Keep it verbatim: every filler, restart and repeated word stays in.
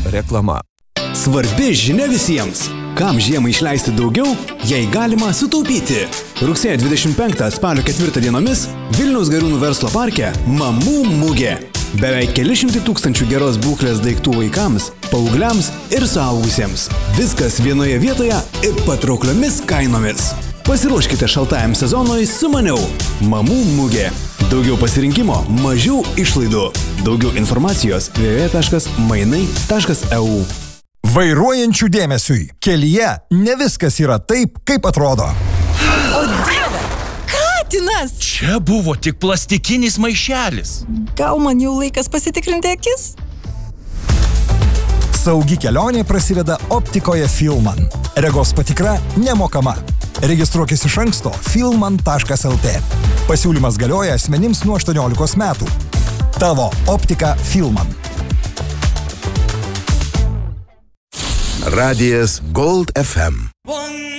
reklama. Svarbi žinia visiems. Kam žiemą išleisti daugiau, jei galima sutaupyti. Rugsėjo dvidešimt penktą spalio ketvirtą dienomis Vilniaus Gariūnų verslo parke Mamų mugė. Beveik keli šimtai tūkstančių geros būklės daiktų vaikams, paaugliams ir suaugusiems. Viskas vienoje vietoje ir patraukliomis kainomis. Pasiruoškite šaltajam sezonui su maniau. Mamų mugė. Daugiau pasirinkimo, mažiau išlaidų. Daugiau informacijos w w w taškas mainai taškas e u. Vairuojančių dėmesiui. Kelyje ne viskas yra taip, kaip atrodo. O Dieve, katinas! Čia buvo tik plastikinis maišelis. Gal man jau laikas pasitikrinti akis? Saugi kelionė prasideda optikoje Filman. Regos patikra nemokama. Registruokis iš anksto filman taškas el t. Pasiūlymas galioja asmenims nuo aštuoniolikos metų. Tavo optika Filman. Radijas Gold F M.